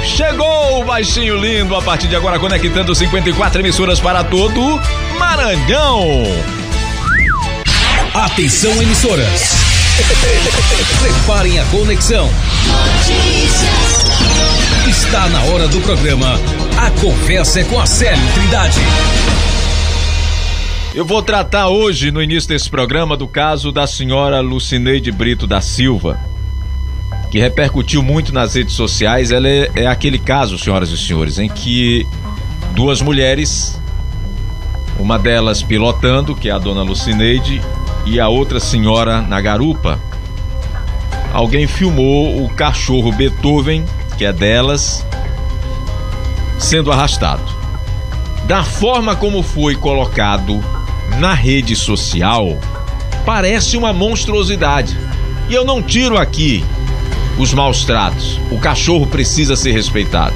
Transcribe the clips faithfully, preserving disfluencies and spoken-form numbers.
Chegou o baixinho lindo, a partir de agora conectando cinquenta e quatro emissoras para todo Maranhão. Atenção, emissoras. Preparem a conexão. Está na hora do programa A Conversa é com a Célio Trindade. Eu vou tratar hoje, no início desse programa, do caso da senhora Lucineide Brito da Silva, que repercutiu muito nas redes sociais. Ela é, é aquele caso, senhoras e senhores, em que duas mulheres, uma delas pilotando, que é a dona Lucineide, e a outra senhora na garupa, alguém filmou o cachorro Beethoven, que é delas, sendo arrastado. Da forma como foi colocado na rede social, parece uma monstruosidade. E eu não tiro aqui os maus tratos. O cachorro precisa ser respeitado.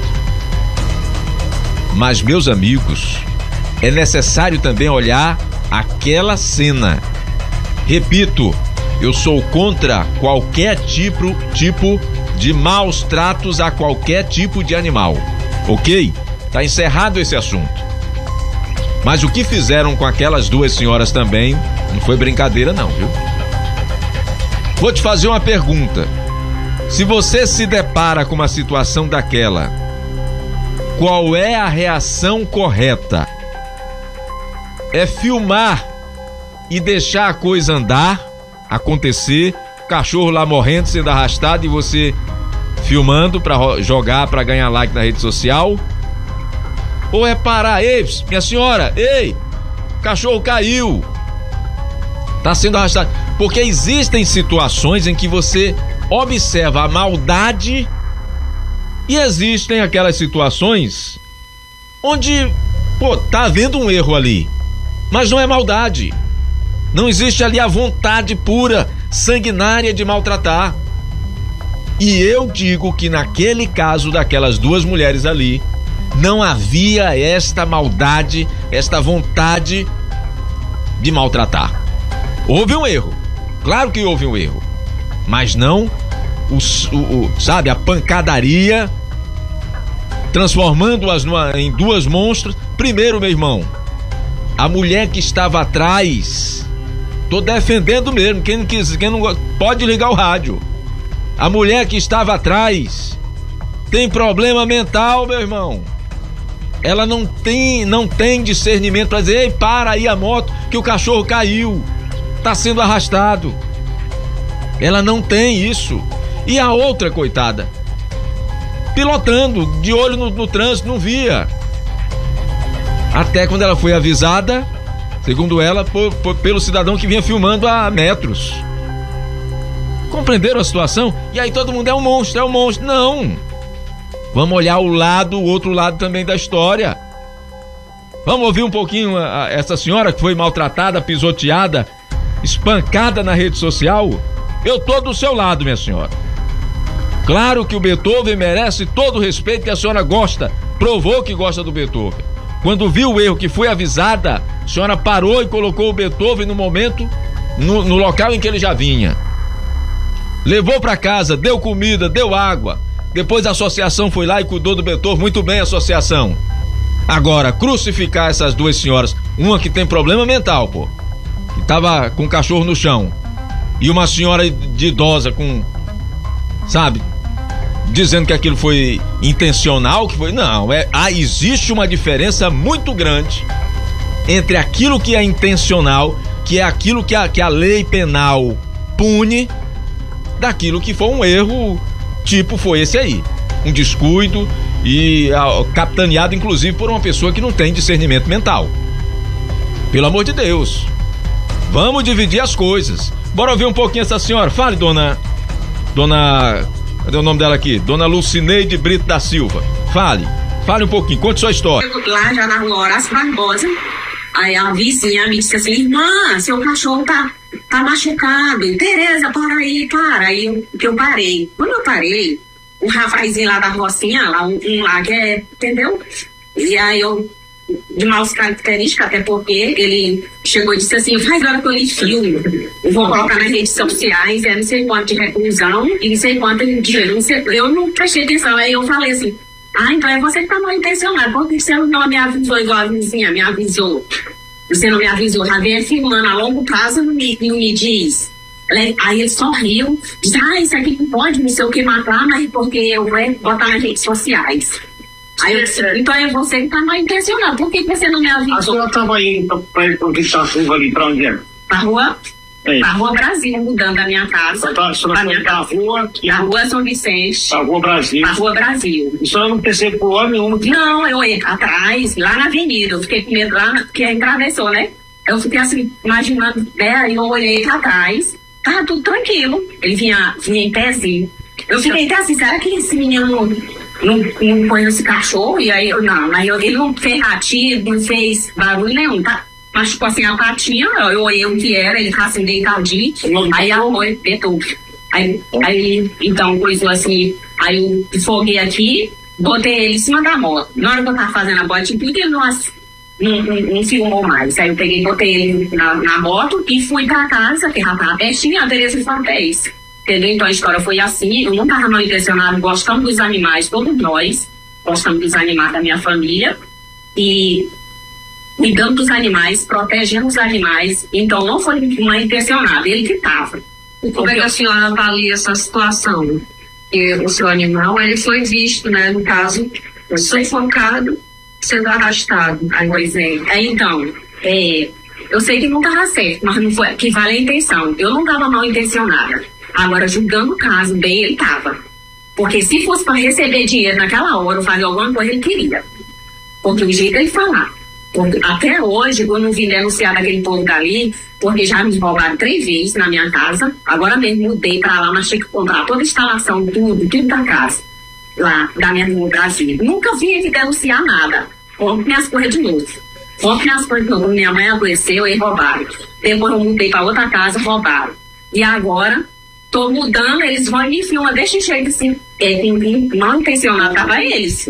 Mas, meus amigos, é necessário também olhar aquela cena. Repito, eu sou contra qualquer tipo, tipo de maus tratos a qualquer tipo de animal. Ok? Tá encerrado esse assunto. Mas o que fizeram com aquelas duas senhoras também não foi brincadeira não, viu? Vou te fazer uma pergunta. Se você se depara com uma situação daquela, qual é a reação correta? É filmar e deixar a coisa andar, acontecer, o cachorro lá morrendo, sendo arrastado e você filmando pra jogar, pra ganhar like na rede social? Ou é parar? Ei, minha senhora, ei, o cachorro caiu, tá sendo arrastado. Porque existem situações em que você observa a maldade e existem aquelas situações onde, pô, tá havendo um erro ali, mas não é maldade. Não existe ali a vontade pura, sanguinária de maltratar. E eu digo que naquele caso daquelas duas mulheres ali, não havia esta maldade, esta vontade de maltratar. Houve um erro, claro que houve um erro, mas não, o, o, o, sabe, a pancadaria, transformando-as numa, em duas monstros. Primeiro, meu irmão, a mulher que estava atrás, tô defendendo mesmo, quem não quiser, quem não pode ligar o rádio. A mulher que estava atrás tem problema mental, meu irmão. Ela não tem, não tem discernimento para dizer: ei, para aí a moto que o cachorro caiu, tá sendo arrastado. Ela não tem isso. E a outra, coitada, pilotando, de olho no, no trânsito, não via. Até quando ela foi avisada, segundo ela, por, por, pelo cidadão que vinha filmando a metros. Compreenderam a situação? E aí todo mundo é um monstro, é um monstro. Não! Vamos olhar o lado, o outro lado também da história. Vamos ouvir um pouquinho a, a, essa senhora que foi maltratada, pisoteada, espancada na rede social. Eu tô do seu lado, minha senhora. Claro que o Beethoven merece todo o respeito que a senhora gosta, provou que gosta do Beethoven. Quando viu o erro, que foi avisada, a senhora parou e colocou o Beethoven no momento, no, no local em que ele já vinha. Levou para casa, deu comida, deu água. Depois a associação foi lá e cuidou do Beethoven. Muito bem, associação. Agora, crucificar essas duas senhoras, uma que tem problema mental, pô, que tava com o cachorro no chão, e uma senhora de idosa com, sabe, dizendo que aquilo foi intencional, que foi, não, é, ah, existe uma diferença muito grande entre aquilo que é intencional, que é aquilo que a, que a lei penal pune, daquilo que foi um erro, tipo foi esse aí, um descuido e a, capitaneado inclusive por uma pessoa que não tem discernimento mental. Pelo amor de Deus, vamos dividir as coisas. Bora ouvir um pouquinho essa senhora. Fale, dona dona cadê o nome dela aqui? Dona Lucineide Brito da Silva. Fale, fale um pouquinho, conte sua história. Lá já na rua Horácio Barbosa, aí a vizinha me disse assim: irmã, seu cachorro tá tá machucado, Tereza, para aí, para. Aí eu, que eu parei. Quando eu parei, um rapazinho lá da Rocinha, lá, um, um lá que é, entendeu? E aí eu, de maus características, até porque ele chegou e disse assim: faz hora que eu lhe filme, eu vou colocar nas redes sociais, é não sei quanto de reclusão e não sei quanto de dinheiro. Eu não prestei atenção, aí eu falei assim: Ah, então é você que tá mal intencionado. Por que você não me avisou igual a vizinha me avisou? Você não me avisou, já vem filmando a longo prazo, não me, não me diz. Aí ele sorriu, disse, ah, isso aqui não pode, não sei o que, matar, mas porque eu vou botar nas redes sociais. Aí eu disse, então é você que tá mal intencionado, por que você não me avisou? A senhora estava indo para conquistar a chuva ali, para onde é? Pra rua? É. Pra Rua Brasil, mudando da minha casa. Tá, a senhora pra minha foi casa. pra rua? Da Rua São Vicente. Pra Rua Brasil. Pra Rua Brasil. A senhora não percebeu por hora nenhuma? Não, eu ia atrás, lá na avenida, eu fiquei com medo lá, porque atravessou, né? Eu fiquei assim, imaginando, né? Aí eu olhei pra trás, tava tudo tranquilo. Ele vinha, vinha em pezinho. Eu fiquei até assim, será que esse menino não, não, não põe esse cachorro? E aí eu, não, aí eu, ele não fez latido, não fez barulho nenhum, tá? Machucou assim a patinha, eu olhei o que era, ele tá assim deitadinho, aí arrumou e detou. Aí, aí, então, coisou assim, aí eu foguei aqui, botei ele em cima da moto. Na hora que eu tava fazendo a bote, tudo ele não, não, não, não filmou mais. Aí eu peguei, botei ele na, na moto e fui pra casa, que já tava pertinho, a Tereza fez. Entendeu? Então a história foi assim, eu não tava mal intencionado, gostamos dos animais, todos nós, gostamos dos animais da minha família, e cuidando dos animais, protegendo os animais, então não foi mal intencionado, ele que estava. Como é que a senhora avalia essa situação? Que o seu animal, ele foi visto, né, no caso, sufocado, sendo arrastado. Aí, pois é. Aí, então, é, eu sei que não estava certo, mas não foi, que vale a intenção. Eu não estava mal intencionada. Agora, julgando o caso bem, ele estava. Porque se fosse para receber dinheiro naquela hora, ou fazer alguma coisa, ele queria. Porque o jeito é ele falar. Porque até hoje, eu não vim denunciar daquele povo dali, porque já me roubaram três vezes na minha casa. Agora mesmo mudei para lá, mas tinha que comprar toda a instalação, tudo, tudo da casa, lá da minha rua Brasil. Nunca vim de denunciar nada. Compre minhas coisas de novo. Compre minhas coisas de novo. Minha mãe adoeceu e roubaram. Depois eu mudei para outra casa, roubaram. E agora, tô mudando, eles vão e me filmam desse jeito assim. É, tem mal intencionado para eles.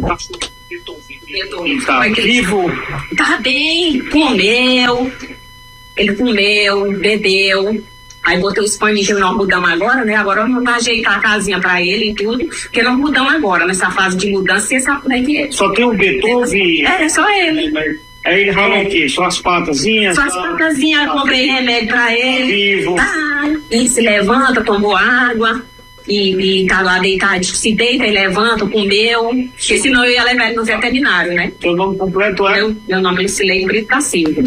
Tá vivo? Tá bem, comeu, ele comeu, bebeu, aí botei os paninhos que nós mudamos agora, né? Agora vamos ajeitar a casinha pra ele e tudo, porque nós mudamos agora, nessa fase de mudança, você sabe como é que é. Só tem um Beethoven? É, é só ele. Aí ele rala o quê? Só as patazinhas? Só as patazinhas, comprei remédio pra ele. Vivo. Tá, ele se levanta, tomou água. E, e tá lá deitado, se deita e levanta, comeu, porque senão eu ia levar ele no veterinário, né? Seu nome completo é? Meu, meu nome é Lucilei Brito da Silva.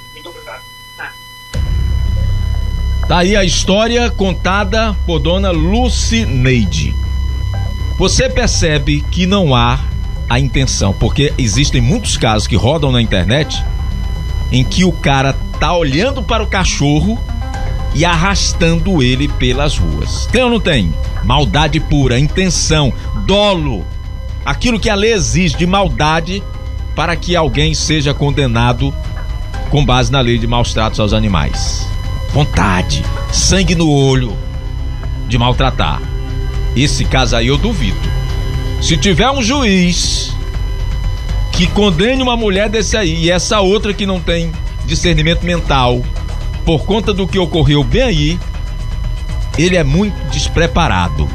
Tá aí a história contada por dona Lucineide. Você percebe que não há a intenção, porque existem muitos casos que rodam na internet em que o cara tá olhando para o cachorro e arrastando ele pelas ruas. Tem ou não tem? Maldade pura, intenção, dolo, aquilo que a lei exige de maldade para que alguém seja condenado com base na lei de maus tratos aos animais. Vontade, sangue no olho de maltratar. Esse caso aí eu duvido. Se tiver um juiz que condene uma mulher desse aí e essa outra que não tem discernimento mental por conta do que ocorreu bem aí, ele é muito despreparado.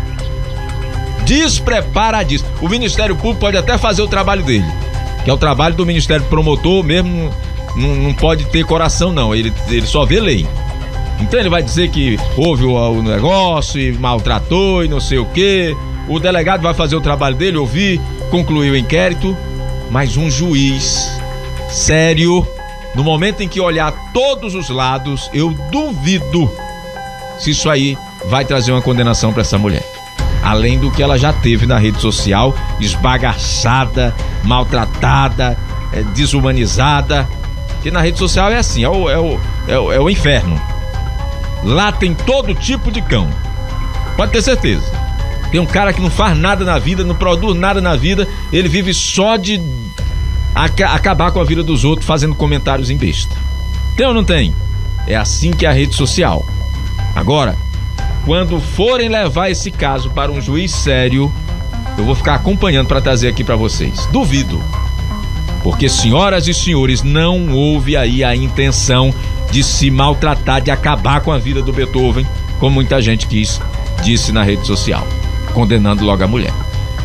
Despreparadíssimo. O Ministério Público pode até fazer o trabalho dele, que é o trabalho do Ministério Promotor, mesmo não, não pode ter coração não, ele, ele só vê lei. Então ele vai dizer que houve o, o negócio e maltratou e não sei o que. O delegado vai fazer o trabalho dele, ouvir, concluir o inquérito, mas um juiz sério, no momento em que olhar todos os lados, eu duvido se isso aí vai trazer uma condenação para essa mulher. Além do que ela já teve na rede social, esbagaçada, maltratada, é, desumanizada. Porque na rede social é assim, é o, é, o, é, o, é o inferno. Lá tem todo tipo de cão. Pode ter certeza. Tem um cara que não faz nada na vida, não produz nada na vida, ele vive só de acabar com a vida dos outros fazendo comentários em besta. Tem ou não tem? É assim que é a rede social. Agora, quando forem levar esse caso para um juiz sério, eu vou ficar acompanhando para trazer aqui para vocês. Duvido. Porque, senhoras e senhores, não houve aí a intenção de se maltratar, de acabar com a vida do Beethoven, como muita gente quis, disse na rede social, condenando logo a mulher.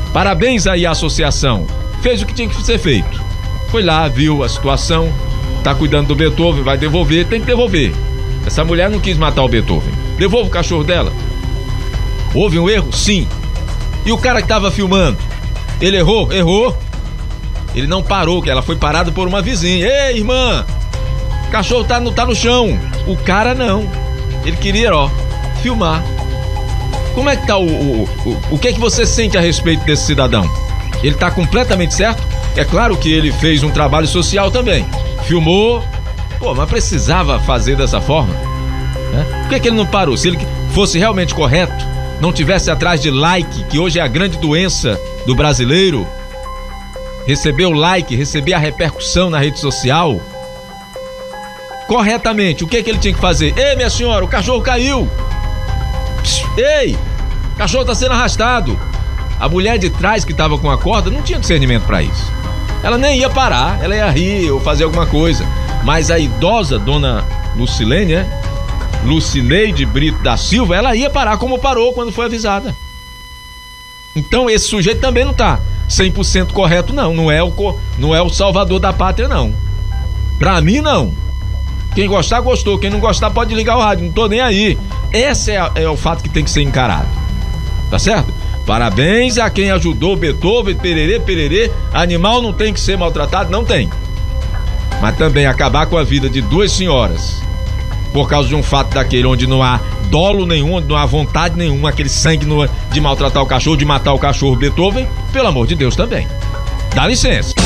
Parabéns aí à associação. Fez o que tinha que ser feito. Foi lá, viu a situação, tá cuidando do Beethoven, vai devolver, tem que devolver. Essa mulher não quis matar o Beethoven. Devolva o cachorro dela. Houve um erro? Sim. E o cara que tava filmando? Ele errou? Errou. Ele não parou, que ela foi parada por uma vizinha. Ei, irmã, o cachorro tá no, tá no chão. O cara não. Ele queria, ó, filmar. Como é que tá o, o, o, o que é que você sente a respeito desse cidadão? Ele tá completamente certo? É claro que ele fez um trabalho social também. Filmou, pô, mas precisava fazer dessa forma, né? Por que que ele não parou? Se ele fosse realmente correto, não tivesse atrás de like, que hoje é a grande doença do brasileiro, receber o like, receber a repercussão na rede social, corretamente, o que que ele tinha que fazer? Ei, minha senhora, o cachorro caiu. Psh, ei, o cachorro tá sendo arrastado. A mulher de trás que tava com a corda não tinha discernimento pra isso. Ela nem ia parar, ela ia rir ou fazer alguma coisa. Mas a idosa dona Lucilene, né? Lucineide Brito da Silva, ela ia parar como parou quando foi avisada. Então esse sujeito também não tá cem por cento correto, não. Não é o, não é o salvador da pátria, não. Pra mim, não. Quem gostar, gostou. Quem não gostar, pode ligar o rádio. Não tô nem aí. Esse é, é o fato que tem que ser encarado. Tá certo? Parabéns a quem ajudou o Beethoven, pererê, pererê. Animal não tem que ser maltratado? Não tem. Mas também acabar com a vida de duas senhoras por causa de um fato daquele onde não há dolo nenhum, onde não há vontade nenhuma, aquele sangue no, de maltratar o cachorro, de matar o cachorro Beethoven, pelo amor de Deus também. Dá licença.